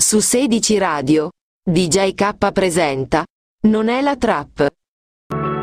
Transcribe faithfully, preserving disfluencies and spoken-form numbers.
Su sedici Radio, D J K presenta Non è la trap.